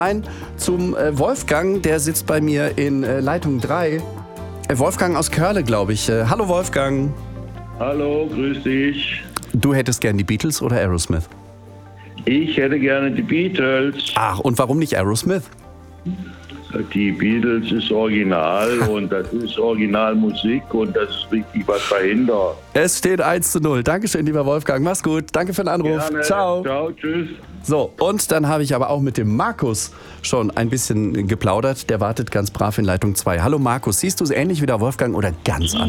Ein zum Wolfgang, der sitzt bei mir in Leitung 3. Wolfgang aus Körle, glaube ich. Hallo Wolfgang. Hallo, grüß dich. Du hättest gern die Beatles oder Aerosmith? Ich hätte gerne die Beatles. Ach, und warum nicht Aerosmith? Die Beatles ist Original und das ist Originalmusik und das ist richtig was dahinter. Es steht 1:0. Dankeschön, lieber Wolfgang. Mach's gut. Danke für den Anruf. Gerne. Ciao. Ciao, tschüss. So, und dann habe ich aber auch mit dem Markus schon ein bisschen geplaudert. Der wartet ganz brav in Leitung 2. Hallo Markus, siehst du es ähnlich wie der Wolfgang oder ganz anders?